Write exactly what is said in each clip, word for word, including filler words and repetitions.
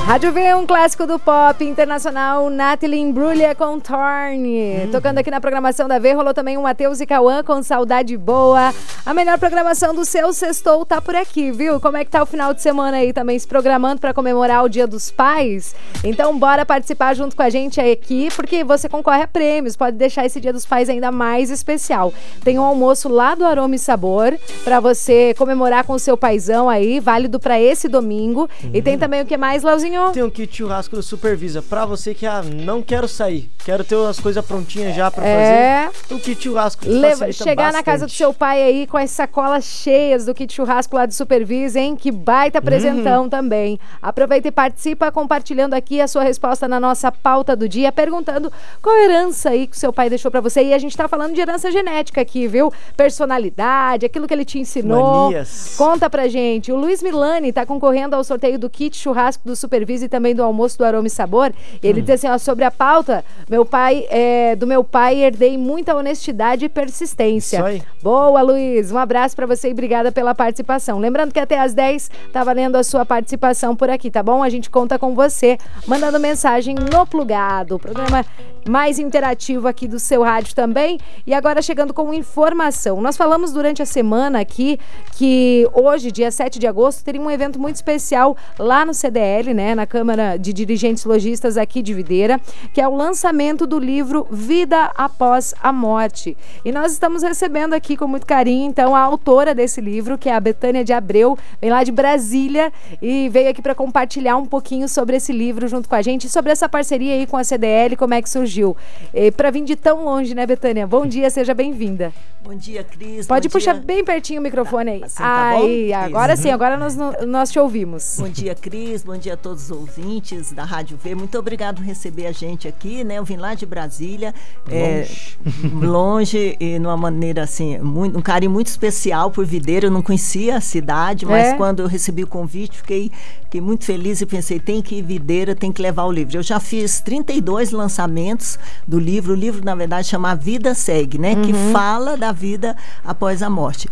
Rádio V, um clássico do pop internacional, Nathalie Imbruglia com Torne. Uhum. Tocando aqui na programação da V, rolou também o Matheus e Cauã com Saudade Boa. A melhor programação do seu sextou tá por aqui, viu? Como é que tá o final de semana aí também, se programando para comemorar o Dia dos Pais? Então bora participar junto com a gente aqui, porque você concorre a prêmios, pode deixar esse Dia dos Pais ainda mais especial. Tem um almoço lá do Aroma e Sabor, para você comemorar com o seu paizão aí, válido para esse domingo. Uhum. E tem também o que mais, Lauzinho? Tem um kit churrasco do Supervisa pra você que ah, não quero sair, quero ter as coisas prontinhas já pra é... fazer. Um kit churrasco Leva, chegar bastante. Na casa do seu pai aí com as sacolas cheias do kit churrasco lá do Supervisa, hein? Que baita presentão uhum. também. Aproveita e participa compartilhando aqui a sua resposta na nossa pauta do dia, perguntando qual herança aí que o seu pai deixou pra você. E a gente tá falando de herança genética aqui, viu? Personalidade, aquilo que ele te ensinou. Manias. Conta pra gente. O Luiz Milani tá concorrendo ao sorteio do kit churrasco do Supervisa e também do almoço do Aroma e Sabor. E ele hum. diz assim, ó, sobre a pauta, meu pai, é, do meu pai herdei muita honestidade e persistência. Isso aí. Boa, Luiz. Um abraço pra você e obrigada pela participação. Lembrando que até às dez tá valendo a sua participação por aqui, tá bom? A gente conta com você, mandando mensagem no Plugado, o programa mais interativo aqui do seu rádio também. E agora chegando com informação. Nós falamos durante a semana aqui que hoje, dia sete de agosto, teria um evento muito especial lá no C D L, né? Na Câmara de Dirigentes Lojistas aqui de Videira, que é o lançamento do livro Vida Após a Morte. E nós estamos recebendo aqui com muito carinho, então, a autora desse livro, que é a Betânia de Abreu, vem lá de Brasília e veio aqui para compartilhar um pouquinho sobre esse livro junto com a gente, sobre essa parceria aí com a C D L, como é que surgiu. Para vir de tão longe, né, Betânia? Bom dia, seja bem-vinda. Bom dia, Cris. Pode Bom puxar dia. bem pertinho o microfone aí. Assim, tá aí, bom, agora Cris? sim, agora nós, nós te ouvimos. Bom dia, Cris. Bom dia a todos os ouvintes da Rádio V. Muito obrigado por receber a gente aqui, né? Eu vim lá de Brasília, longe, é, longe e numa maneira assim, muito, um carinho muito especial por Videira. Eu não conhecia a cidade, mas é. quando eu recebi o convite, fiquei, fiquei muito feliz e pensei, tem que ir Videira, tem que levar o livro. Eu já fiz trinta e dois lançamentos do livro. O livro, na verdade, chama A Vida Segue, né? Uhum. Que fala da vida após a morte.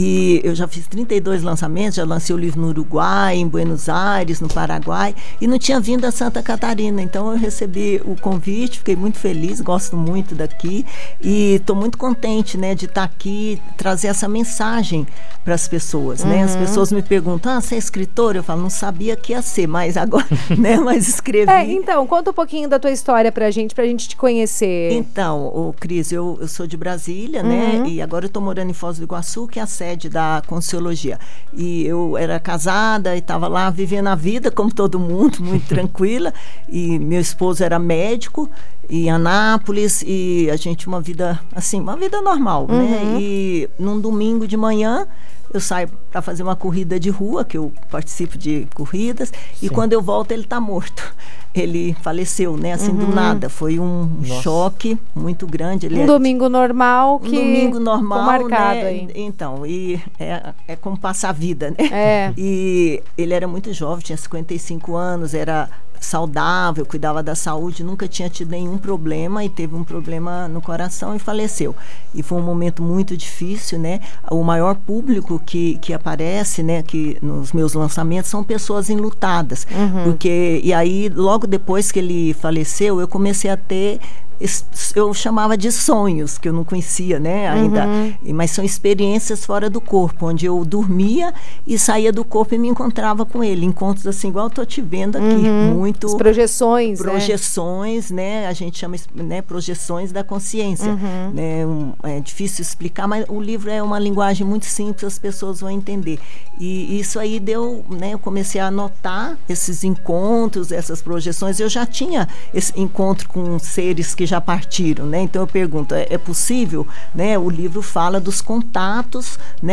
E eu já fiz trinta e dois lançamentos, já lancei o livro no Uruguai, em Buenos Aires, no Paraguai, e não tinha vindo a Santa Catarina. Então eu recebi o convite, fiquei muito feliz, gosto muito daqui e estou muito contente, né, de estar aqui, trazer essa mensagem para as pessoas, uhum. né? As pessoas me perguntam, ah, você é escritora? Eu falo, não sabia que ia ser, mas agora, né, mas escrevi. É, então, conta um pouquinho da tua história pra gente, pra gente te conhecer. Então, ô, Cris, eu, eu sou de Brasília, uhum. né, e agora eu estou morando em Foz do Iguaçu, que é a sede da Conciologia. E eu era casada e estava lá vivendo a vida como todo mundo, muito tranquila, e meu esposo era médico em Anápolis, e a gente uma vida, assim, uma vida normal, uhum. né? E num domingo de manhã, eu saio para fazer uma corrida de rua, que eu participo de corridas, Sim. e quando eu volto ele está morto. Ele faleceu, né? Assim, uhum. do nada. Foi um Nossa. choque muito grande. Ele um é, domingo normal que... Um domingo normal, marcado, né? Aí. Então, e é, é como passar a vida, né? É. E ele era muito jovem, tinha cinquenta e cinco anos, era saudável, cuidava da saúde, nunca tinha tido nenhum problema e teve um problema no coração e faleceu. E foi um momento muito difícil, né? O maior público que, que aparece, né, que nos meus lançamentos são pessoas enlutadas. Uhum. Porque, e aí, logo depois que ele faleceu, eu comecei a ter... eu chamava de sonhos, que eu não conhecia, né, ainda, uhum. mas são experiências fora do corpo, onde eu dormia e saía do corpo e me encontrava com ele, encontros assim, igual eu tô te vendo aqui, uhum. muito... As projeções, Projeções, né, né a gente chama, né, projeções da consciência, uhum. né, um, é difícil explicar, mas o livro é uma linguagem muito simples, as pessoas vão entender, e isso aí deu, né, eu comecei a anotar esses encontros, essas projeções, eu já tinha esse encontro com seres que já partiram, né? Então eu pergunto, é, é possível, né? O livro fala dos contatos, né?